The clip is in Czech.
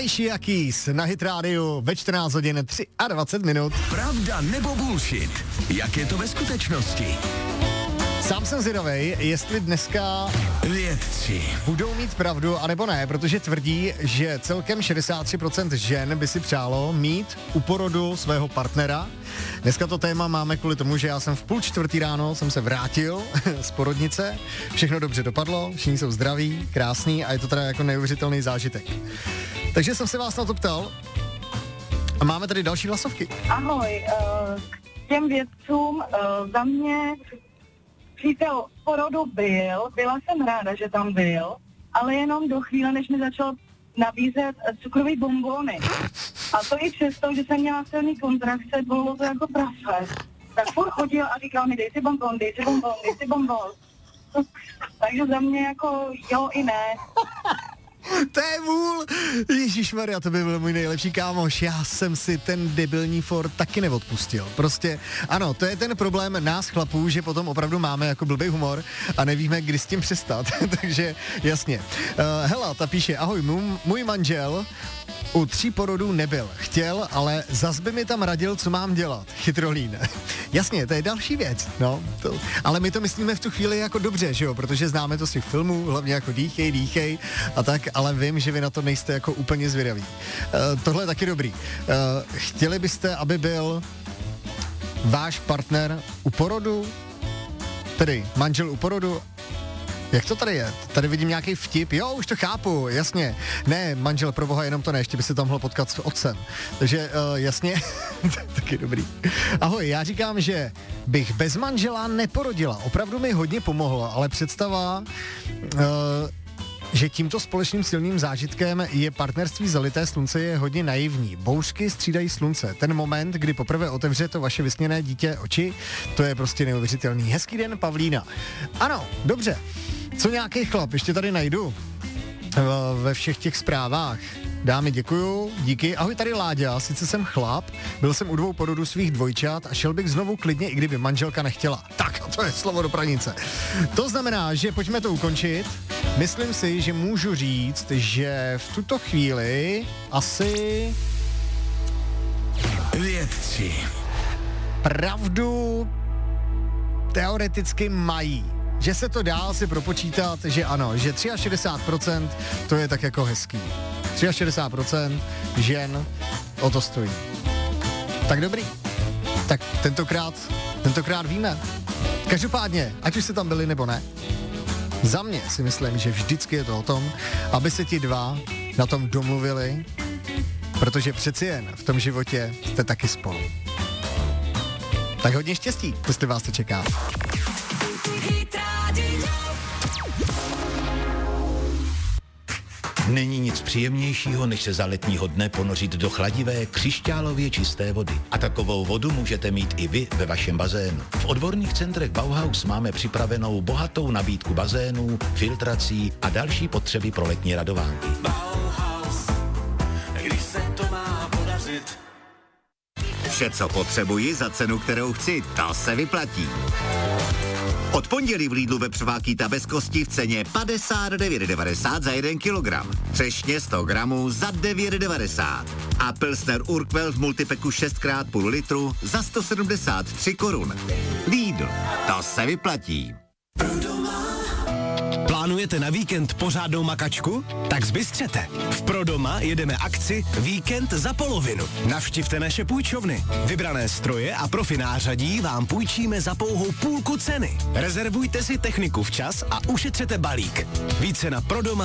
Alicia Keys na Hit Radio ve 14 hodin 23 minut. Pravda nebo bullshit? Jak je to ve skutečnosti? Sám jsem zvědavej, jestli dneska vědci budou mít pravdu, anebo ne, protože tvrdí, že celkem 63% žen by si přálo mít u porodu svého partnera. Dneska to téma máme kvůli tomu, že já jsem v 3:30 ráno jsem se vrátil z porodnice, všechno dobře dopadlo, všichni jsou zdraví, krásní a je to teda jako neuvěřitelný zážitek. Takže jsem se vás na to ptal a máme tady další hlasovky. Ahoj, k těm vědcům za mě přítel v porodu byla jsem ráda, že tam byl, ale jenom do chvíle, než mi začal nabízet cukrový bonbony. A to i přesto, že jsem měla silný kontrakce, bylo to jako prase. Tak furt chodil a říkal mi, dej si bonbon, dej si bonbon, dej si bonbon. Takže za mě jako jo i ne. To je vůl! Ježišmarja, to by byl můj nejlepší kámoš. Já jsem si ten debilní Ford taky neodpustil. Prostě, ano, to je ten problém nás chlapů, že potom opravdu máme jako blbý humor a nevíme, kdy s tím přestat. Takže jasně. Hela, ta píše, ahoj, můj manžel u 3 porodů nebyl. Chtěl, ale zas by mi tam radil, co mám dělat. Chytrolín. Jasně, to je další věc, no. Ale my to myslíme v tu chvíli jako dobře, že jo, protože známe to z těch filmů, hlavně jako dýchej a tak, ale vím, že vy na to nejste jako úplně zvědaví. Tohle je taky dobrý. Chtěli byste, aby byl váš partner u porodu? Tedy manžel u porodu? Jak to tady je? Tady vidím nějaký vtip. Jo, už to chápu, jasně. Ne, manžel, pro boha, jenom to ne, ještě by se tam mohl potkat s otcem. Takže jasně, taky dobrý. Ahoj, já říkám, že bych bez manžela neporodila. Opravdu mi hodně pomohlo, ale představa, že tímto společným silným zážitkem je partnerství zalité slunce, je hodně naivní. Bouřky střídají slunce. Ten moment, kdy poprvé otevře to vaše vysněné dítě oči, to je prostě neuvěřitelný. Hezký den, Pavlína. Ano, dobře. Co nějaký chlap? Ještě tady najdu ve všech těch zprávách. Dámy, děkuju, díky. Ahoj, tady Láďa, sice jsem chlap, byl jsem u 2 porodů svých dvojčat a šel bych znovu klidně, i kdyby manželka nechtěla. Tak, to je slovo do pranice. To znamená, že pojďme to ukončit. Myslím si, že můžu říct, že v tuto chvíli asi vědci pravdu teoreticky mají. Že se to dá si propočítat, že ano, že 63% to je tak jako hezký. 63% žen o to stojí. Tak dobrý. Tak tentokrát víme. Každopádně, ať už se tam byli nebo ne, za mě si myslím, že vždycky je to o tom, aby se ti dva na tom domluvili, protože přeci jen v tom životě jste taky spolu. Tak hodně štěstí, jestli vás to čeká. Není nic příjemnějšího, než se za letního dne ponořit do chladivé, křišťálově čisté vody. A takovou vodu můžete mít i vy ve vašem bazénu. V odborných centrech Bauhaus máme připravenou bohatou nabídku bazénů, filtrací a další potřeby pro letní radovánky. Bauhaus, když se to má podařit. Vše, co potřebuji za cenu, kterou chci, to se vyplatí. Od pondělí v Lidlu vepřová bez kosti v ceně 59,90 za 1 kilogram. Třešně 100 gramů za 9,90. A Pilsner Urquell v multipeku 6x půl litru za 173 korun. Lidl, to se vyplatí. Plánujete na víkend pořádnou makačku? Tak zbystřete. V Prodoma jedeme akci Víkend za polovinu. Navštivte naše půjčovny. Vybrané stroje a profi nářadí vám půjčíme za pouhou půlku ceny. Rezervujte si techniku včas a ušetřete balík. Více na Prodoma.